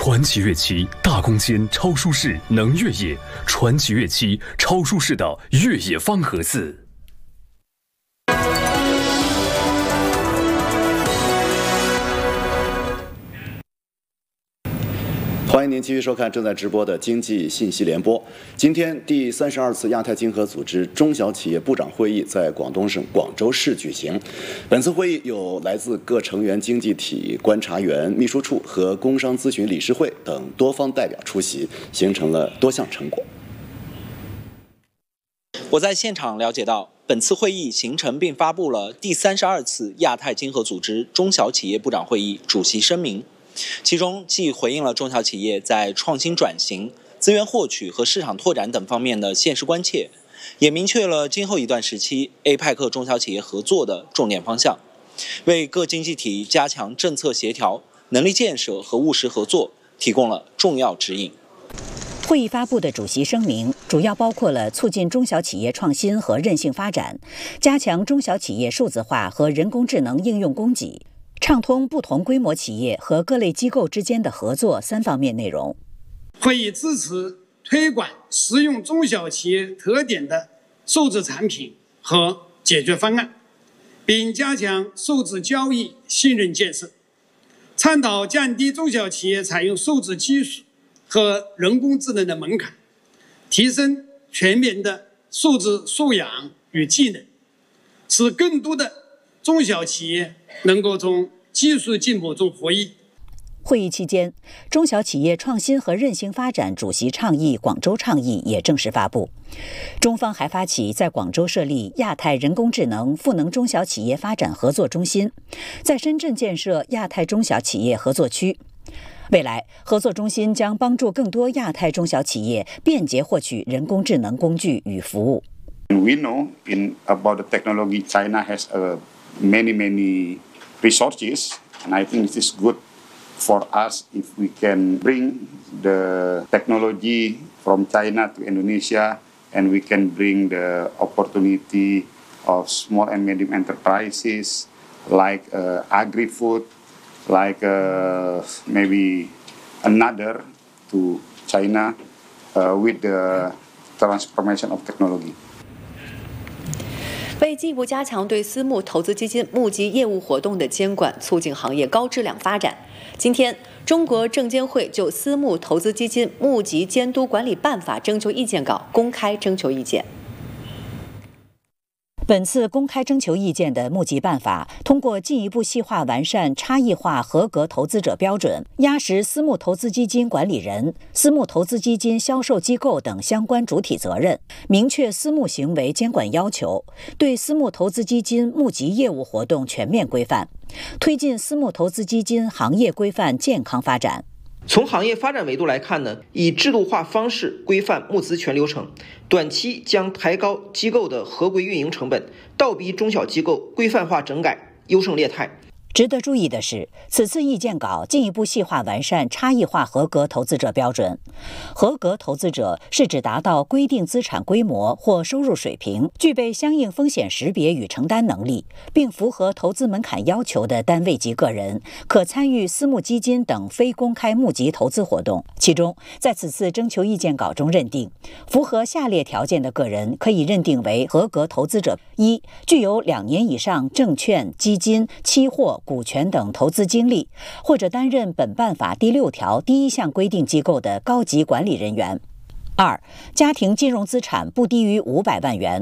传奇乐器大空间超舒适能越野，传奇乐器超舒适的越野方盒子。 欢迎您继续收看正在直播的经济信息联播。今天第32次亚太经合组织中小企业部长会议在广东省广州市举行。本次会议有来自各成员经济体观察员、秘书处和工商咨询理事会等多方代表出席，形成了多项成果。 我在现场了解到，本次会议形成并发布了第32次亚太经合组织中小企业部长会议主席声明。其中既回应了中小企业在创新转型、资源获取和市场拓展等方面的现实关切，也明确了今后一段时期 APEC 中小企业合作的重点方向，为各经济体加强政策协调、能力建设和务实合作提供了重要指引。 会议发布的主席声明主要包括了促进中小企业创新和韧性发展，加强中小企业数字化和人工智能应用供给，畅通不同规模企业和各类机构之间的合作3方面内容。 会议支持推广适用中小企业特点的数字产品和解决方案，并加强数字交易信任建设，倡导降低中小企业采用数字技术和人工智能的门槛，提升全民的数字素养与技能，使更多的中小企业能够从技术进步中获益。 会议期间，中小企业创新和韧性发展主席倡议广州倡议也正式发布。中方还发起在广州设立亚太人工智能赋能中小企业发展合作中心，在深圳建设亚太中小企业合作区。未来，合作中心将帮助更多亚太中小企业便捷获取人工智能工具与服务。 We know about the technology, China has many resources, and I think it is good for us if we can bring the technology from China to Indonesia, and we can bring the opportunity of small and medium enterprises like agri-food, like maybe another to China with the transformation of technology. 为进一步加强对私募投资基金募集业务活动的监管，促进行业高质量发展，今天，中国证监会就私募投资基金募集监督管理办法征求意见稿公开征求意见。 本次公开征求意见的募集办法，通过进一步细化完善差异化合格投资者标准，压实私募投资基金管理人、私募投资基金销售机构等相关主体责任，明确私募行为监管要求，对私募投资基金募集业务活动全面规范，推进私募投资基金行业规范健康发展。 从行业发展维度来看呢，以制度化方式规范募资全流程，短期将抬高机构的合规运营成本，倒逼中小机构规范化整改，优胜劣汰。 值得注意的是，此次意见稿进一步细化完善差异化合格投资者标准。合格投资者是指达到规定资产规模或收入水平，具备相应风险识别与承担能力，并符合投资门槛要求的单位及个人，可参与私募基金等非公开募集投资活动。其中，在此次征求意见稿中认定，符合下列条件的个人可以认定为合格投资者：一、具有2年以上证券、基金、期货、股权等投资经历，或者担任本办法第6条第1项规定机构的高级管理人员；二、家庭金融资产不低于500万元，